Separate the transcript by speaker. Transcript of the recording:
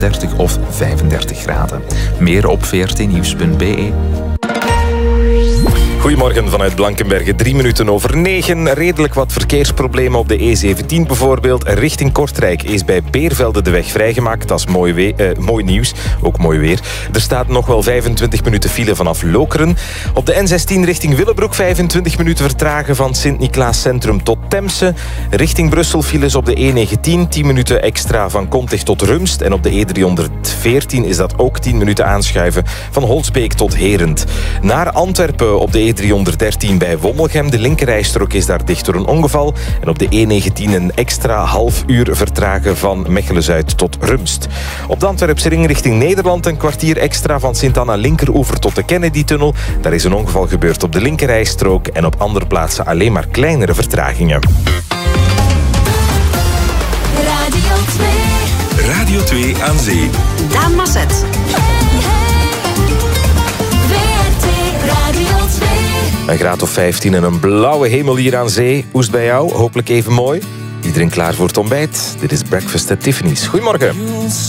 Speaker 1: 30 of 35 graden. Meer op vrtnieuws.be.
Speaker 2: Goedemorgen vanuit Blankenberge, 9:03. Redelijk wat verkeersproblemen op de E17 bijvoorbeeld. Richting Kortrijk is bij Beervelde de weg vrijgemaakt. Dat is mooi nieuws, ook mooi weer. Er staat nog wel 25 minuten file vanaf Lokeren. Op de N16 richting Willebroek 25 minuten vertragen van Sint-Niklaas Centrum tot Temse. Richting Brussel files op de E19, 10 minuten extra van Kontig tot Rumst. En op de E314 is dat ook 10 minuten aanschuiven van Holsbeek tot Herent. Naar Antwerpen op de E313 bij Wommelgem. De linkerrijstrook is daar dicht door een ongeval. En op de E19 een extra half uur vertragen van Mechelen-Zuid tot Rumst. Op de Antwerpse ring richting Nederland een kwartier extra van Sint-Anna linkeroever tot de Kennedy-tunnel. Daar is een ongeval gebeurd op de linkerrijstrook en op andere plaatsen alleen maar kleinere vertragingen.
Speaker 3: Radio 2 aan zee.
Speaker 4: Daan Masset.
Speaker 2: Een graad of 15 en een blauwe hemel hier aan zee. Hoe is het bij jou? Hopelijk even mooi. Iedereen klaar voor het ontbijt? Dit is Breakfast at Tiffany's. Goedemorgen.